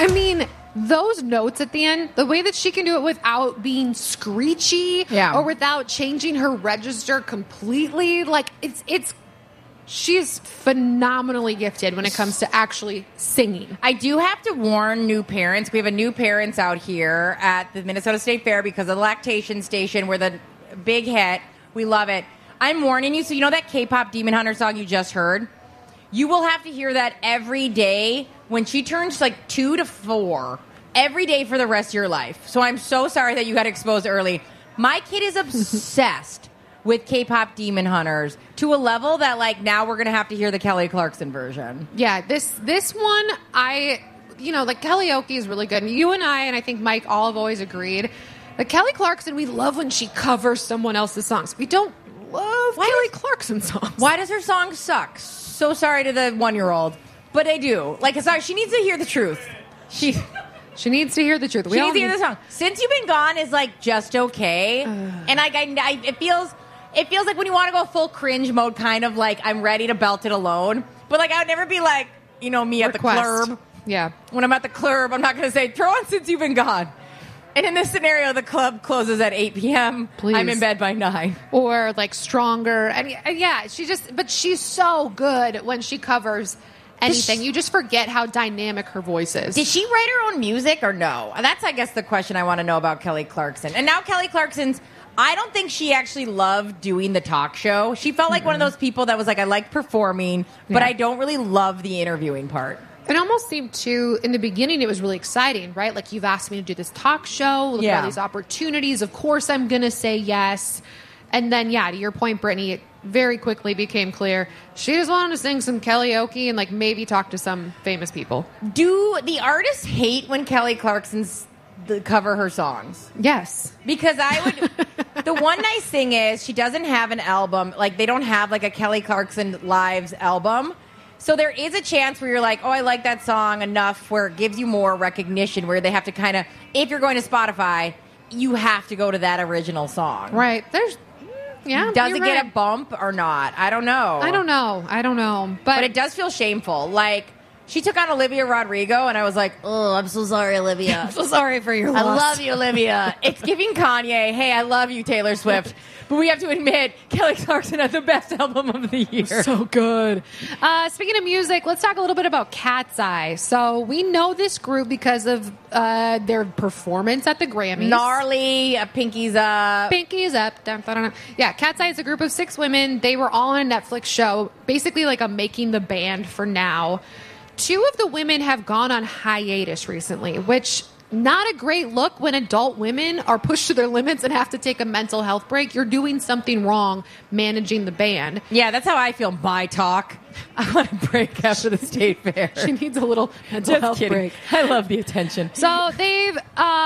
I mean, those notes at the end, the way that she can do it without being screechy or without changing her register completely, like she's phenomenally gifted when it comes to actually singing. I do have to warn new parents. We have a new parents out here at the Minnesota State Fair because of the lactation station. We're the big hit. We love it. I'm warning you. So you know that K-pop Demon Hunter song you just heard? You will have to hear that every day when she turns like 2 to 4, every day for the rest of your life. So I'm so sorry that you got exposed early. My kid is obsessed with K-pop Demon Hunters to a level that like now we're going to have to hear the Kelly Clarkson version. Yeah, this one, like karaoke is really good. And you and I think Mike all have always agreed that Kelly Clarkson, we love when she covers someone else's songs. We don't love Kelly Clarkson songs. Why does her song suck? So sorry to the 1-year-old, but I do. Like, sorry, she needs to hear the truth. She needs to hear the truth. She needs to hear the song. Since You've Been Gone is like just okay, and it feels like when you want to go full cringe mode, kind of like I'm ready to belt it alone. But like I would never be like, me at the club. Yeah, when I'm at the club, I'm not going to say throw on Since You've Been Gone. And in this scenario, the club closes at 8 p.m. Please. I'm in bed by 9. Or like Stronger. And yeah, but she's so good when she covers anything. You just forget how dynamic her voice is. Did she write her own music or no? That's, I guess, the question I want to know about Kelly Clarkson. And now Kelly Clarkson's, I don't think she actually loved doing the talk show. She felt like one of those people that was like, I like performing, but I don't really love the interviewing part. It almost seemed to, in the beginning, it was really exciting, right? Like, you've asked me to do this talk show. Look at all these opportunities. Of course, I'm going to say yes. And then, to your point, Brittany, it very quickly became clear she just wanted to sing some karaoke and, like, maybe talk to some famous people. Do the artists hate when Kelly Clarkson's cover her songs? Yes. Because the one nice thing is she doesn't have an album. Like, they don't have, like, a Kelly Clarkson Lives album. So there is a chance where you're like, oh, I like that song enough where it gives you more recognition, where they have to kind of, if you're going to Spotify, you have to go to that original song. Right. Does it get a bump or not? I don't know. I don't know. But it does feel shameful. Like, she took on Olivia Rodrigo, and I was like, oh, I'm so sorry, Olivia. I'm so sorry for your loss. I love you, Olivia. It's giving Kanye, hey, I love you, Taylor Swift. But we have to admit, Kelly Clarkson had the best album of the year. So good. Speaking of music, let's talk a little bit about Cat's Eye. So we know this group because of their performance at the Grammys. Gnarly, Pinkies Up. Pinkies Up. Yeah, Cat's Eye is a group of 6 women. They were all on a Netflix show, basically like a Making the Band for now. 2 of the women have gone on hiatus recently, which not a great look when adult women are pushed to their limits and have to take a mental health break. You're doing something wrong managing the band. Yeah, that's how I feel. My talk. I want a break after the state fair. She needs a little mental health break. I love the attention. So they've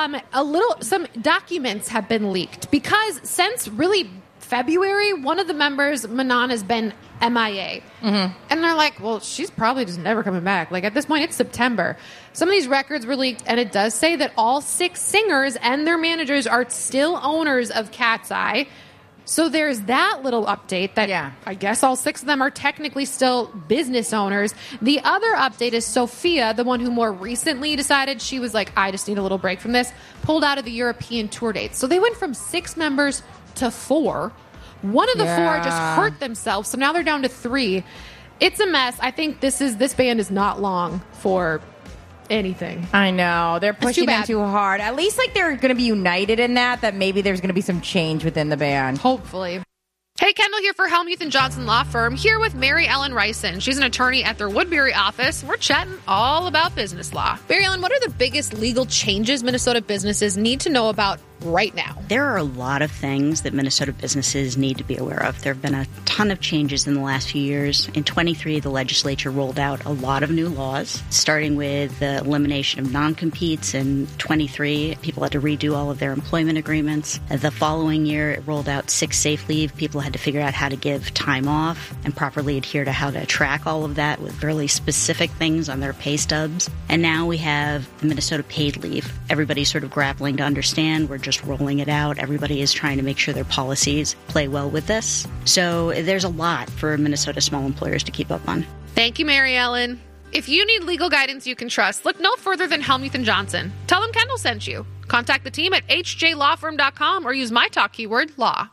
some documents have been leaked because since really February, one of the members, Manon, has been MIA. Mm-hmm. And they're like, well, she's probably just never coming back. Like, at this point, it's September. Some of these records were leaked, and it does say that all 6 singers and their managers are still owners of Cat's Eye. So there's that little update that I guess all 6 of them are technically still business owners. The other update is Sophia, the one who more recently decided she was like, I just need a little break from this, pulled out of the European tour dates. So they went from 6 members to 4. One of the 4 just hurt themselves, so now they're down to 3. It's a mess. I think this band is not long for anything. I know. They're pushing them too hard. At least like they're going to be united in that maybe there's going to be some change within the band. Hopefully. Hey, Kendall here for Helmuth & Johnson Law Firm, here with Mary Ellen Ryson. She's an attorney at their Woodbury office. We're chatting all about business law. Mary Ellen, what are the biggest legal changes Minnesota businesses need to know about right now? There are a lot of things that Minnesota businesses need to be aware of. There have been a ton of changes in the last few years. In 23, the legislature rolled out a lot of new laws, starting with the elimination of non-competes. In 23, people had to redo all of their employment agreements. The following year, it rolled out sick safe leave. People had to figure out how to give time off and properly adhere to how to track all of that with really specific things on their pay stubs. And now we have the Minnesota paid leave. Everybody's sort of grappling to understand. We're just rolling it out. Everybody is trying to make sure their policies play well with this. So there's a lot for Minnesota small employers to keep up on. Thank you, Mary Ellen. If you need legal guidance you can trust, look no further than Helmuth & Johnson. Tell them Kendall sent you. Contact the team at hjlawfirm.com or use my talk keyword, law.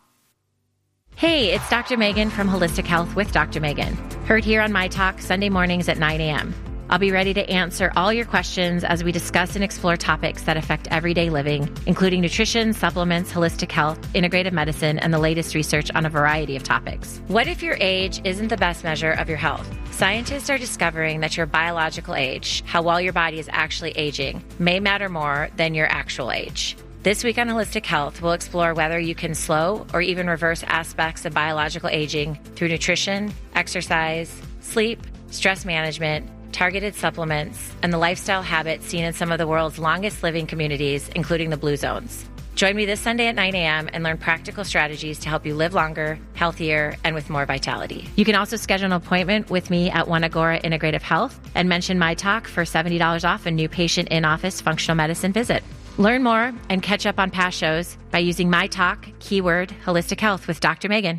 Hey, it's Dr. Megan from Holistic Health with Dr. Megan. Heard here on My Talk Sunday mornings at 9 a.m. I'll be ready to answer all your questions as we discuss and explore topics that affect everyday living, including nutrition, supplements, holistic health, integrative medicine, and the latest research on a variety of topics. What if your age isn't the best measure of your health? Scientists are discovering that your biological age, how well your body is actually aging, may matter more than your actual age. This week on Holistic Health, we'll explore whether you can slow or even reverse aspects of biological aging through nutrition, exercise, sleep, stress management, targeted supplements, and the lifestyle habits seen in some of the world's longest living communities, including the Blue Zones. Join me this Sunday at 9 a.m. and learn practical strategies to help you live longer, healthier, and with more vitality. You can also schedule an appointment with me at One Agora Integrative Health and mention My Talk for $70 off a new patient in-office functional medicine visit. Learn more and catch up on past shows by using My Talk, keyword Holistic Health with Dr. Megan.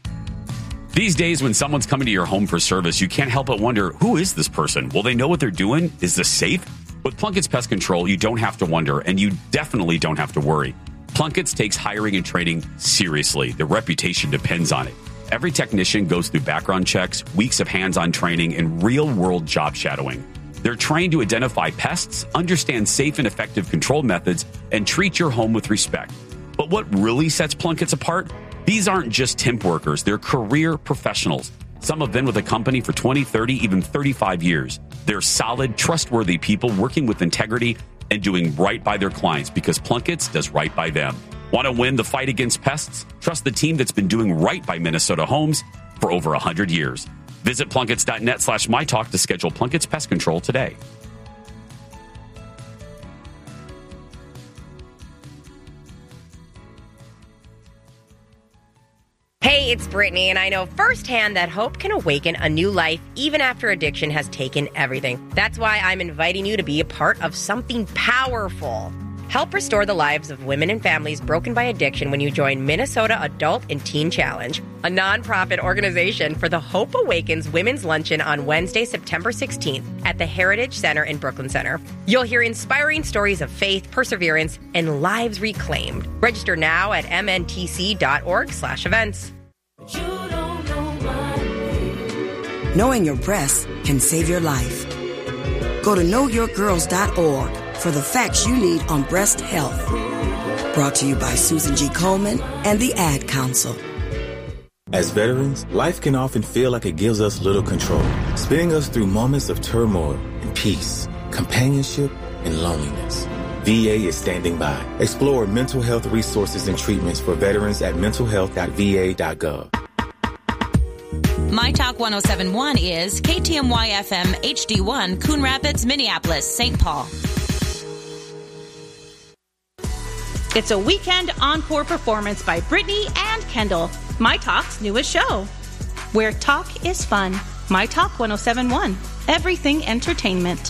These days, when someone's coming to your home for service, you can't help but wonder, who is this person? Will they know what they're doing? Is this safe? With Plunkett's Pest Control, you don't have to wonder, and you definitely don't have to worry. Plunkett's takes hiring and training seriously. Their reputation depends on it. Every technician goes through background checks, weeks of hands-on training, and real-world job shadowing. They're trained to identify pests, understand safe and effective control methods, and treat your home with respect. But what really sets Plunkett's apart? These aren't just temp workers, they're career professionals. Some have been with a company for 20, 30, even 35 years. They're solid, trustworthy people working with integrity and doing right by their clients because Plunkett's does right by them. Want to win the fight against pests? Trust the team that's been doing right by Minnesota homes for over 100 years. Visit Plunketts.net/MyTalk to schedule Plunkett's Pest Control today. Hey, it's Brittany, and I know firsthand that hope can awaken a new life even after addiction has taken everything. That's why I'm inviting you to be a part of something powerful. Help restore the lives of women and families broken by addiction when you join Minnesota Adult and Teen Challenge, a nonprofit organization for the Hope Awakens Women's Luncheon on Wednesday, September 16th at the Heritage Center in Brooklyn Center. You'll hear inspiring stories of faith, perseverance, and lives reclaimed. Register now at mntc.org/events. Knowing your breasts can save your life. Go to knowyourgirls.org for the facts you need on breast health. Brought to you by Susan G. Komen and the Ad Council. As veterans, life can often feel like it gives us little control, spinning us through moments of turmoil and peace, companionship and loneliness. VA is standing by. Explore mental health resources and treatments for veterans at mentalhealth.va.gov. My Talk 1071 is KTMY FM HD1, Coon Rapids, Minneapolis, St. Paul. It's a weekend encore performance by Brittany and Kendall, My Talk's newest show. Where talk is fun. My Talk 1071. Everything entertainment.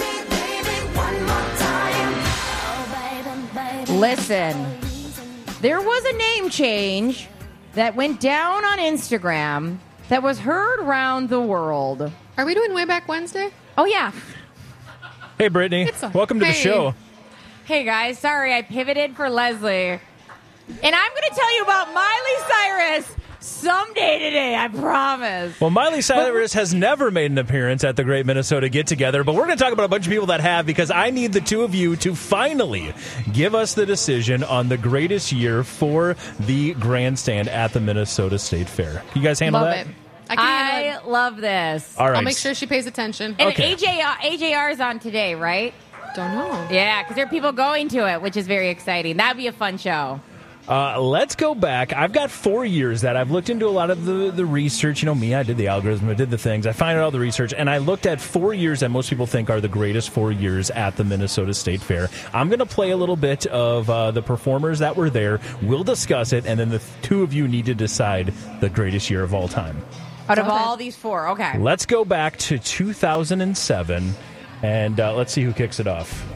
Listen, there was a name change that went down on Instagram that was heard around the world. Are we doing Way Back Wednesday? Oh, yeah. Hey, Brittany. Welcome to the show. Hey, guys. Sorry, I pivoted for Leslie. And I'm going to tell you about Miley Cyrus someday today, I promise. Well, Miley Cyrus has never made an appearance at the Great Minnesota Get-Together, but we're going to talk about a bunch of people that have because I need the two of you to finally give us the decision on the greatest year for the grandstand at the Minnesota State Fair. You guys handle Love that? it. I love this. All right. I'll make sure she pays attention. And Okay. AJR is on today, right? Don't know. Yeah, because there are people going to it, which is very exciting. That'd be a fun show. Let's go back. I've got 4 years that I've looked into a lot of the research. You know me, I did the algorithm, I did the things. I find out all the research, and I looked at 4 years that most people think are the greatest 4 years at the Minnesota State Fair. I'm going to play a little bit of the performers that were there. We'll discuss it, and then the two of you need to decide the greatest year of all time. Out of all these four, okay. Let's go back to 2007, and let's see who kicks it off.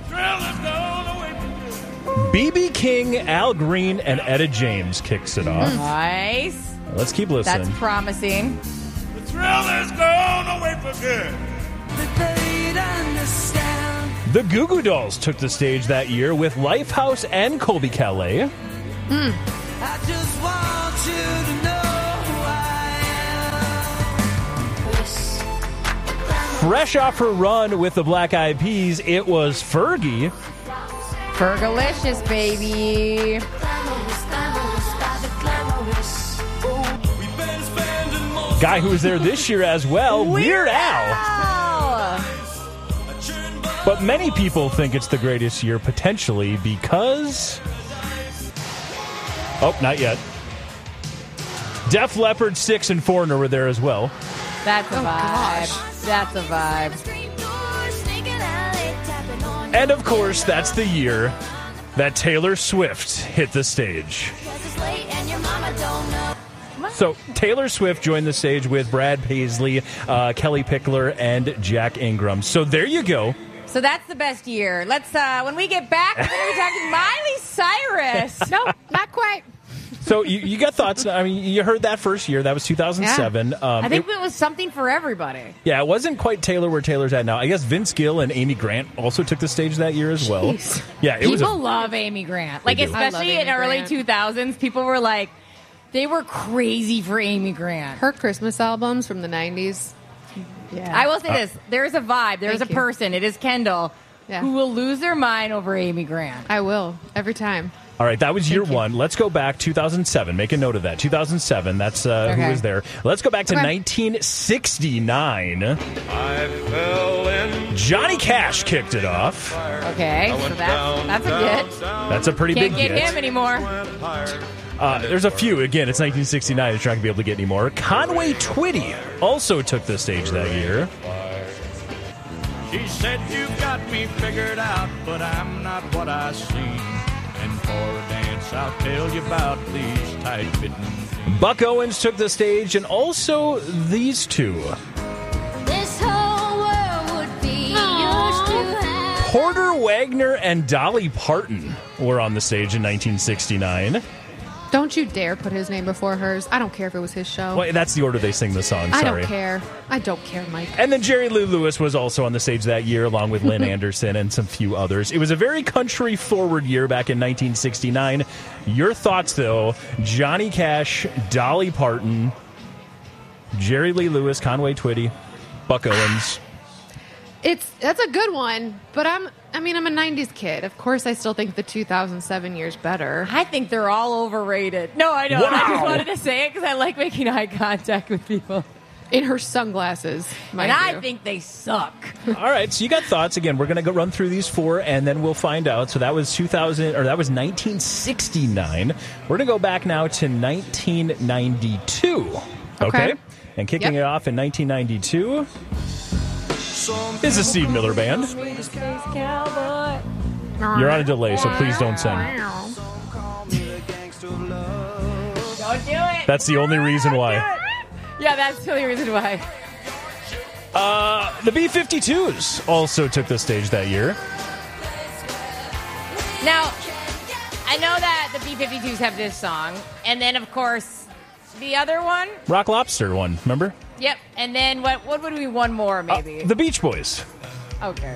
B.B. King, Al Green, and Etta James kicks it off. Nice. Let's keep listening. That's promising. The thrill is gone away for good. The Goo Goo Dolls took the stage that year with Lifehouse and Colby Calais. I just want you to know who I am. Fresh off her run with the Black Eyed Peas, it was Fergie. Fergalicious, baby. Guy who was there this year as well, Weird Al. But many people think it's the greatest year potentially because... Oh, not yet. Def Leppard, Styx, and Foreigner were there as well. That's a vibe. Gosh. That's a vibe. And of course, that's the year that Taylor Swift hit the stage. So Taylor Swift joined the stage with Brad Paisley, Kelly Pickler, and Jack Ingram. So there you go. So that's the best year. Let's, when we get back, we're going to be talking Miley Cyrus. No, not quite. So you got thoughts? I mean, you heard that first year. That was 2007. Yeah. I think it was something for everybody. Yeah, it wasn't quite Taylor where Taylor's at now. I guess Vince Gill and Amy Grant also took the stage that year as well. Jeez. Yeah, People love Amy Grant. Like, especially in early 2000s, people were like, they were crazy for Amy Grant. Her Christmas albums from the 90s. Yeah. I will say this. There's a vibe. There's a Thank you. person. It is Kendall who will lose their mind over Amy Grant. I will. Every time. All right, that was year one. Let's go back 2007. Make a note of that. 2007. That's who was there. Let's go back to 1969. I fell in. Johnny Cash kicked it off. Okay, so that's a get. That's a pretty Can't big get him anymore. There's a few. Again, it's 1969. It's not going to be able to get any more. Conway Twitty also took the stage that year. She said, "You got me figured out, but I'm not what I seem. And for a dance, I'll tell you about these tight-fitting jeans." Buck Owens took the stage, and also these two. This whole world would be yours to have. Porter Wagner and Dolly Parton were on the stage in 1969. Don't you dare put his name before hers. I don't care if it was his show. Well, that's the order they sing the song. I Sorry. don't care. I don't care, Mike. And then Jerry Lee Lewis was also on the stage that year, along with Lynn Anderson and some few others. It was a very country-forward year back in 1969. Your thoughts, though? Johnny Cash, Dolly Parton, Jerry Lee Lewis, Conway Twitty, Buck Owens. That's a good one, but I'm a 90s kid. Of course, I still think the 2007 year's better. I think they're all overrated. No, I don't. Wow. I just wanted to say it because I like making eye contact with people. In her sunglasses, And I think they suck. All right, so you got thoughts. Again, we're going to go run through these four, and then we'll find out. So that was 1969. We're going to go back now to 1992. Okay. And kicking it off in 1992 is the Steve Miller Band. You're on a delay, so please don't sing. Don't do it. That's the only reason why. Yeah, that's the only reason why. The B-52s also took the stage that year. Now, I know that the B-52s have this song, and then, of course, the other one. Rock Lobster one, remember? Yep, and then what would be one more, maybe? The Beach Boys. Okay.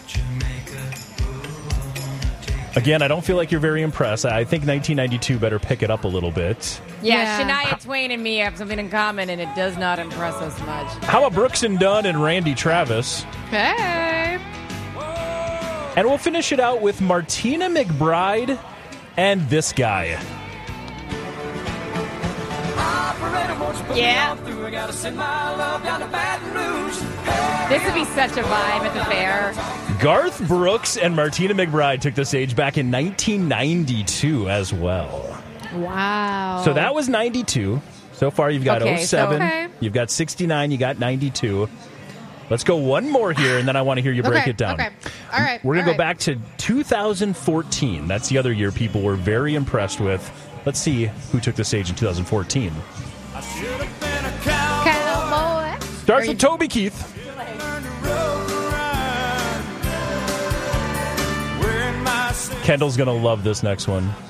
Again, I don't feel like you're very impressed. I think 1992 better pick it up a little bit. Yeah, Shania Twain and me have something in common, and it does not impress us much. How about Brooks and Dunn and Randy Travis? Hey. And we'll finish it out with Martina McBride and this guy. Yeah. This would be such a vibe at the fair. Garth Brooks and Martina McBride took the stage back in 1992 as well. Wow. So that was 92. So far you've got 07, you've got 69, you got 92. Let's go one more here, and then I want to hear you break it down. Okay. All right. We're going to go back to 2014. That's the other year people were very impressed with. Let's see who took the stage in 2014. Cowboy. Starts with Toby Keith. Kendall's going to love this next one.